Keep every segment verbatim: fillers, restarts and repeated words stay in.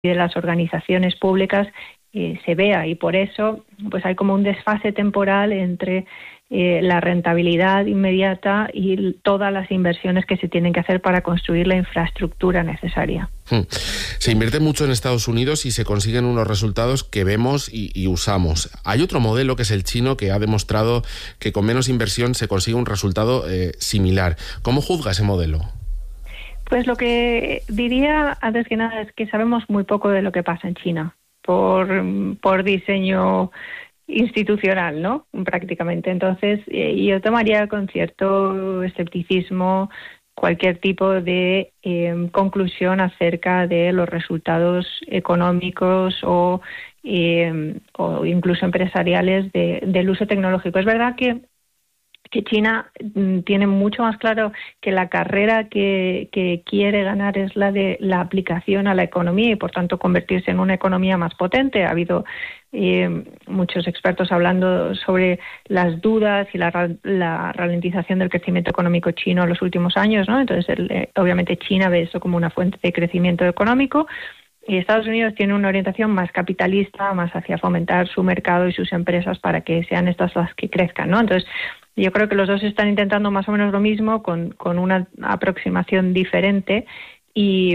de las organizaciones públicas eh, se vea, y por eso pues hay como un desfase temporal entre eh, la rentabilidad inmediata y todas las inversiones que se tienen que hacer para construir la infraestructura necesaria. Se invierte mucho en Estados Unidos y se consiguen unos resultados que vemos y, y usamos. Hay otro modelo que es el chino, que ha demostrado que con menos inversión se consigue un resultado eh, similar. ¿Cómo juzga ese modelo? Pues lo que diría antes que nada es que sabemos muy poco de lo que pasa en China por, por diseño institucional, ¿no? Prácticamente. Entonces, eh, yo tomaría con cierto escepticismo cualquier tipo de eh, conclusión acerca de los resultados económicos o, eh, o incluso empresariales de, del uso tecnológico. Es verdad que que China tiene mucho más claro que la carrera que, que quiere ganar es la de la aplicación a la economía y, por tanto, convertirse en una economía más potente. Ha habido eh, muchos expertos hablando sobre las dudas y la, la ralentización del crecimiento económico chino en los últimos años, ¿no? Entonces, el, eh, obviamente, China ve eso como una fuente de crecimiento económico. Y Estados Unidos tiene una orientación más capitalista, más hacia fomentar su mercado y sus empresas para que sean estas las que crezcan, ¿no? Entonces, yo creo que los dos están intentando más o menos lo mismo, con, con una aproximación diferente, y,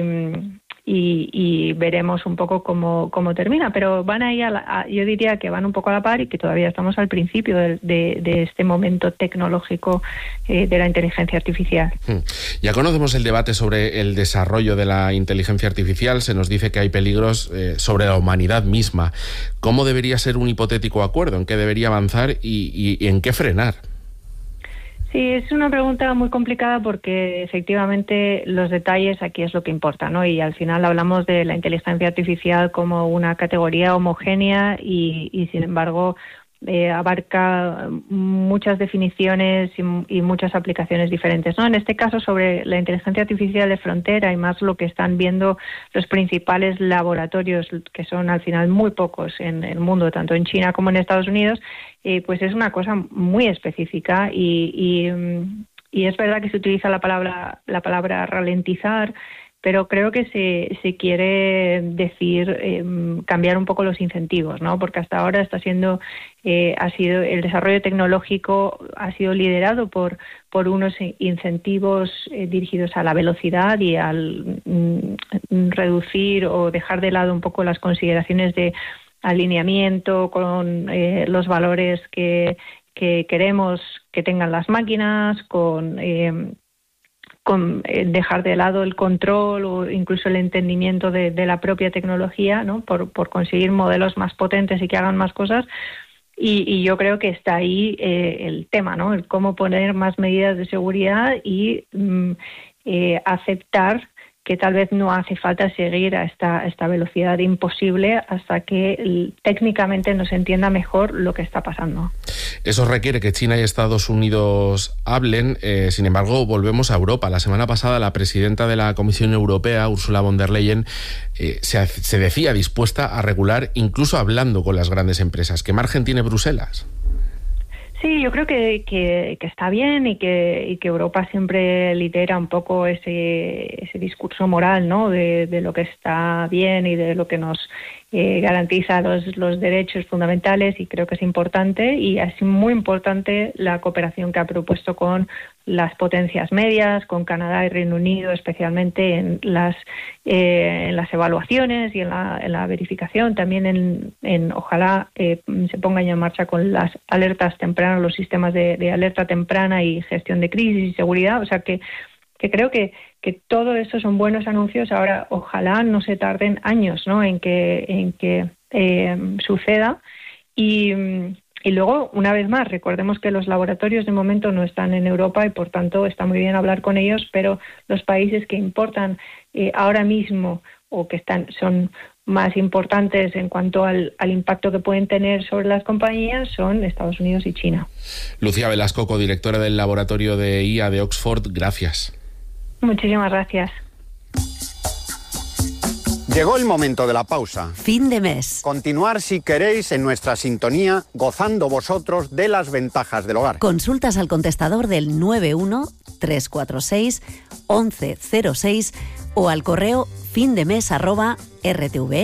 y, y veremos un poco cómo, cómo termina. Pero van ahí, a la, a, yo diría que van un poco a la par y que todavía estamos al principio de, de, de este momento tecnológico eh, de la inteligencia artificial. Ya conocemos el debate sobre el desarrollo de la inteligencia artificial. Se nos dice que hay peligros eh, sobre la humanidad misma. ¿Cómo debería ser un hipotético acuerdo? ¿En qué debería avanzar y, y, y en qué frenar? Sí, es una pregunta muy complicada porque efectivamente los detalles aquí es lo que importa, ¿no? Y al final hablamos de la inteligencia artificial como una categoría homogénea y, y sin embargo, eh, abarca muchas definiciones y, y muchas aplicaciones diferentes, ¿no? En este caso, sobre la inteligencia artificial de frontera y más lo que están viendo los principales laboratorios, que son al final muy pocos en el mundo, tanto en China como en Estados Unidos, eh, pues es una cosa muy específica y, y, y es verdad que se utiliza la palabra, la palabra ralentizar, pero creo que se, se quiere decir eh, cambiar un poco los incentivos, ¿no? Porque hasta ahora está siendo eh, ha sido el desarrollo tecnológico ha sido liderado por por unos incentivos eh, dirigidos a la velocidad y al mm, reducir o dejar de lado un poco las consideraciones de alineamiento con eh, los valores que que queremos que tengan las máquinas, con eh, con dejar de lado el control o incluso el entendimiento de, de la propia tecnología, ¿no? Por, por conseguir modelos más potentes y que hagan más cosas. Y, y yo creo que está ahí eh, el tema, ¿no? El cómo poner más medidas de seguridad y mm, eh, aceptar que tal vez no hace falta seguir a esta, a esta velocidad imposible hasta que el, técnicamente nos entienda mejor lo que está pasando. Eso requiere que China y Estados Unidos hablen. Eh, sin embargo, volvemos a Europa. La semana pasada la presidenta de la Comisión Europea, Ursula von der Leyen, eh, se, se decía dispuesta a regular, incluso hablando con las grandes empresas. ¿Qué margen tiene Bruselas? Sí, yo creo que, que, que está bien y que, y que Europa siempre lidera un poco ese, ese discurso moral, ¿no? De, de lo que está bien y de lo que nos eh, garantiza los, los derechos fundamentales, y creo que es importante, y es muy importante la cooperación que ha propuesto con las potencias medias, con Canadá y Reino Unido, especialmente en las eh, en las evaluaciones y en la, en la verificación, también en, en ojalá eh, se pongan ya en marcha con las alertas tempranas, los sistemas de, de alerta temprana y gestión de crisis y seguridad. O sea que que creo que, que todo eso son buenos anuncios. Ahora, ojalá no se tarden años, ¿no? en que en que eh, suceda. Y, y luego, una vez más, recordemos que los laboratorios de momento no están en Europa y, por tanto, está muy bien hablar con ellos, pero los países que importan eh, ahora mismo o que están son más importantes en cuanto al, al impacto que pueden tener sobre las compañías son Estados Unidos y China. Lucía Velasco, codirectora del Laboratorio de I A de Oxford, gracias. Muchísimas gracias. Llegó el momento de la pausa. Fin de mes. Continuar, si queréis, en nuestra sintonía, gozando vosotros de las ventajas del hogar. Consultas al contestador del nueve uno tres cuatro seis once cero seis o al correo findemes arroba rtve